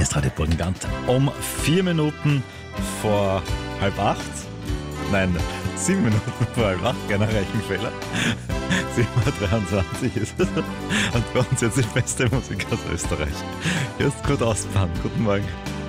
Hier ist Radio Burgenland um 4 Minuten vor halb 8. Nein, 7 Minuten vor halb 8, keiner Rechenfehler. 7:23 Uhr ist es. Und bei uns jetzt die beste Musik aus Österreich. Hier ist Kurt Austmann. Guten Morgen.